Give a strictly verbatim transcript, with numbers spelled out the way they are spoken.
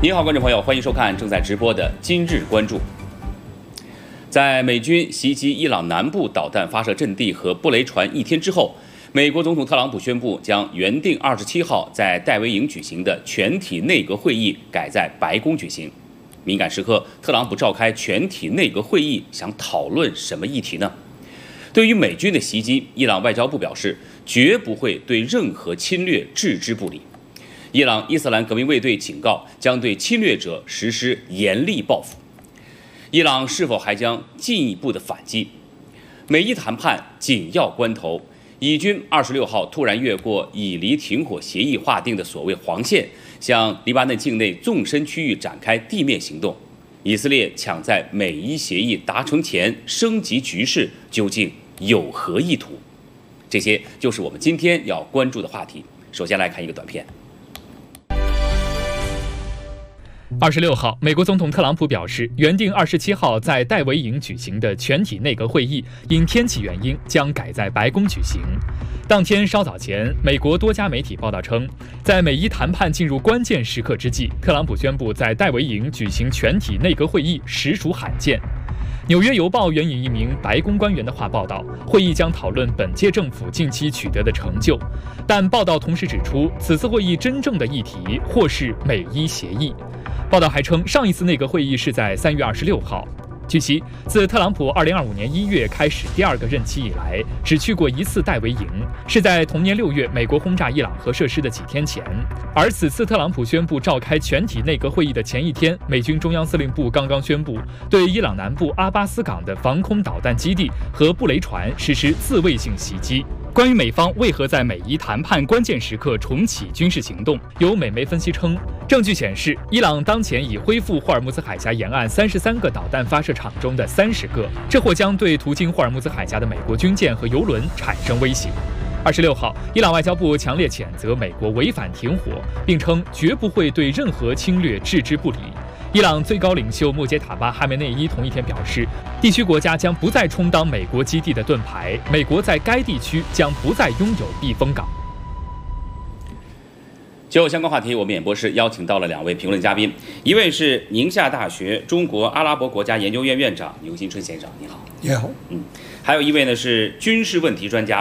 您好，观众朋友，欢迎收看正在直播的《今日关注》。在美军袭击伊朗南部导弹发射阵地和布雷船一天之后，美国总统特朗普宣布将原定二十七号在戴维营举行的全体内阁会议改在白宫举行。敏感时刻，特朗普召开全体内阁会议，想讨论什么议题呢？对于美军的袭击，伊朗外交部表示绝不会对任何侵略置之不理。伊朗伊斯兰革命卫队警告，将对侵略者实施严厉报复。伊朗是否还将进一步的反击？美伊谈判紧要关头，以军二十六号突然越过以黎停火协议划定的所谓黄线，向黎巴嫩境内纵深区域展开地面行动。以色列抢在美伊协议达成前升级局势，究竟有何意图？这些就是我们今天要关注的话题。首先来看一个短片。 二十六号，美国总统特朗普表示，原定二十七号在戴维营举行的全体内阁会议，因天气原因将改在白宫举行。当天稍早前，美国多家媒体报道称，在美伊谈判进入关键时刻之际，特朗普宣布在戴维营举行全体内阁会议，实属罕见。纽约邮报援引一名白宫官员的话报道，会议将讨论本届政府近期取得的成就，但报道同时指出，此次会议真正的议题或是美伊协议。报道还称，上一次内阁会议是在三月二十六号。据悉，自特朗普二零二五年一月开始第二个任期以来，只去过一次戴维营，是在同年六月美国轰炸伊朗核设施的几天前。而此次特朗普宣布召开全体内阁会议的前一天，美军中央司令部刚刚宣布对伊朗南部阿巴斯港的防空导弹基地和布雷船实施自卫性袭击。关于美方为何在美伊谈判关键时刻重启军事行动，有美媒分析称，证据显示，伊朗当前已恢复霍尔木兹海峡沿岸三十三个导弹发射场中的三十个，这或将对途经霍尔木兹海峡的美国军舰和油轮产生威胁。二十六号，伊朗外交部强烈谴责美国违反停火，并称绝不会对任何侵略置之不理。伊朗最高领袖穆杰塔巴·哈梅内伊同一天表示，地区国家将不再充当美国基地的盾牌，美国在该地区将不再拥有避风港。 就相关话题，我们演播室邀请到了两位评论嘉宾，一位是宁夏大学中国阿拉伯国家研究院院长牛新春先生，你好。 你好。 嗯，还有一位呢是军事问题专家